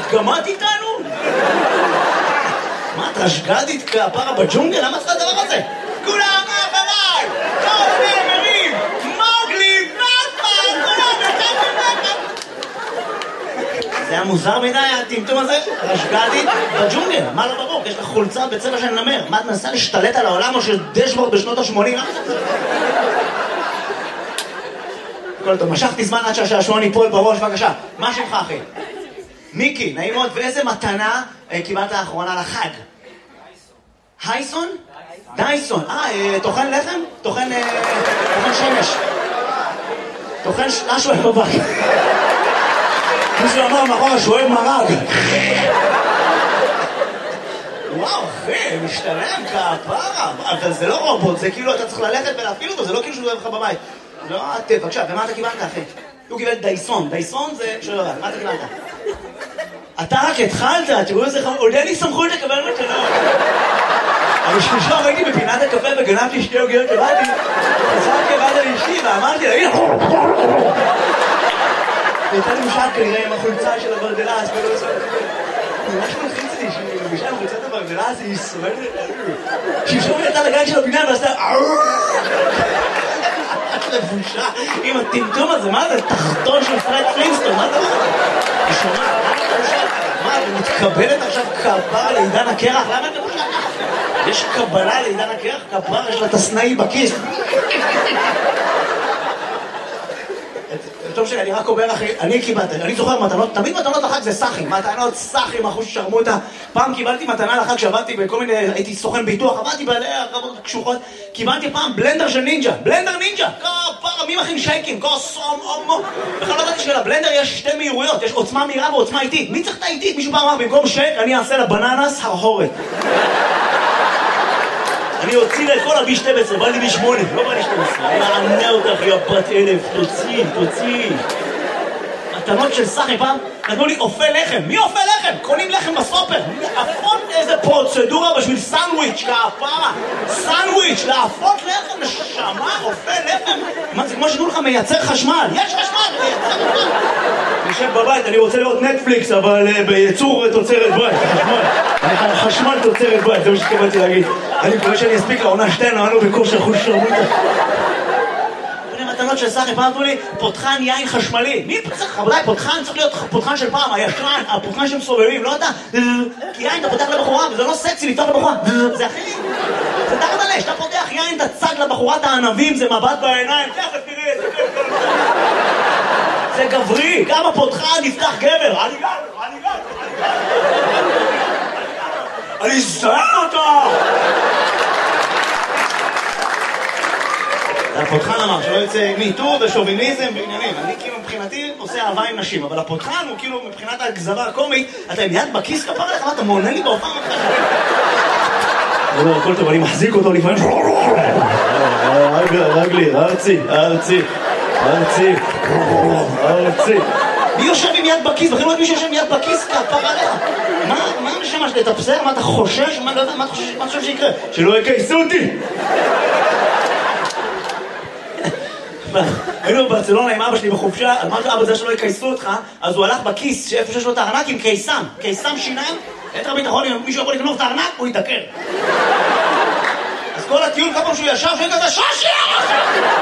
גמרת איתנו? מה, את רשגדית כפרה בג'ונגל? למה צריך הדבר הזה? כולם מאחריי! כל הנאמרים! מוגלי, נאפה! כולם נאפה! זה היה מוזר מדי, הטמטום הזה? רשגדית בג'ונגל, מה לא ברור? יש לך חולצה בצבע של נמר. מה, את מנסה להשתלט על העולם או שדשבורד בשנות ה-80? כל טוב, משכתי זמן עד שהשעשועון ייפול בראש, בבקשה. מה שמך, אחי? מיקי, נעים מאוד. ואיזה מתנה קיבלת האחרונה לחג? הייסון? דייסון. טוחן לחם? טוחן שמש. טוחן משהו בבק. מישהו אמר מאחורה שהוא אוהב מרג. וואו, אחי, משתלם כפרה. אבל זה לא רובוט, זה כאילו אתה צריך ללכת ולהפעיל אותו, זה לא כאילו שהוא אוהב לך בבית. לא, בבקשה, ומה אתה קיבלת, אחי? הוא קיבל דייסון. דייסון זה... שלא יודע, מה אתה קיבלת? אתה רק התחלת, תראו איזה חמור, עוד אין לי סמכות לקבל מתנות. אבל שלשום הייתי בפינת הקפה וגנבתי שתי עוגיות לבאתי, חזרתי לבד על אשתי ואמרתי לה, הנה! והייתה לי משל כנראה עם החולצה של הברדלס, ולא עושה... ממש מלחיץ לי שהיא מבישה עם חולצת הברדלס, היא סועדת... שלשום יצא לגן של הפינה ועשתה... לבושה עם הטמטום הזה, מה זה? תחתון של פרד פלינסטון, מה אתה אומר? היא שומעת, מה אתה מתקבלת עכשיו כפרה לעידן הקרח? למה אתה בושה ככה? יש קבלה לעידן הקרח? כפרה, יש לה תסנאי בכיס. טוב שלי, אני רק אומר אחי, אני קיבלתי, אני זוכר מתנות, תמיד מתנות לחג זה סחים, מתנות סחים, אחוז שרמוטה. פעם קיבלתי מתנה לחג שעבדתי בכל מיני, הייתי סוכן ביטוח, עבדתי בעלי הרבות קשוחות, קיבלתי פעם בלנדר של נינג'ה, בלנדר נינג'ה, כפרה, מי מכין שייקים, כוסום, אומו. בכלל לא ידעתי שלבלנדר יש שתי מהירויות, יש עוצמה מהירה ועוצמה איטית. מי צריך את האיטית? מישהו פעם אמר, במקום שייק, אני אעשה לבננס הרהורת. אני הוציא לה את כל ה-B12, בא לי B8, לא בא לי 12. אני מענה אותך, יא בת אלף, תוציא. מתנות של סחי פעם, נתנו לי אופה לחם. מי אופה לחם? קונים לחם בסופר. להפות איזה פרוצדורה בשביל סנדוויץ' כפרה. סנדוויץ', להפות לחם, נשמה, אופה לחם. מה זה כמו שתנו לך מייצר חשמל? יש חשמל, מייצר חשמל. אני יושב בבית, אני רוצה לראות נטפליקס, אבל בייצור תוצרת בית, חשמל. חשמל תוצרת בית, זה מה שתקבלתי להגיד. אני מקווה שאני אספיק לעונה 2, נענו בכושר חוש שרמוטה. מתנות של סחי, פעם אמרו לי, פותחן יין חשמלי. מי צריך? רבותיי, פותחן צריך להיות פותחן של פעם, הישן, הפותחן שמסובבים, לא אתה. כי יין אתה פותח לבחורה, וזה לא סקסי לפתוח לבחורה. זה אחי. זה תחת עלי, שאתה פותח יין, אתה צג לבחורת הענבים, זה מבט בעיניים, תכף תראה, זה גברי, כמה פותחן נפתח גבר. אני זהר אותו! הפותחן אמר שלא יוצא מיטור ושוביניזם ועניינים. אני כאילו מבחינתי עושה אהבה עם נשים, אבל הפותחן הוא כאילו מבחינת הגזרה הקומית, אתה עם יד בכיס כפרה לך, מה אתה מעונה לי בהופעה מתחיל? לא, הכל טוב, אני מחזיק אותו לפעמים. רגלי, ארצי. מי יושב עם יד בכיס? בכלל לא יודעים מי שיושב עם יד בכיס כפרה לך. מה משמש לתפסר? מה אתה חושש? מה אתה חושב שיקרה? שלא יקייסו אותי! היינו בברצלונה עם אבא שלי בחופשה, אמרתי אבא זה שלא יקייסו אותך, אז הוא הלך בכיס שאיפה שיש לו את הארנק עם קיסם שיניים, יתר ביטחון, אם מישהו יכול לגנוב את הארנק, הוא יתעקר. אז כל הטיול כמה שהוא ישב, שהוא כזה שושי!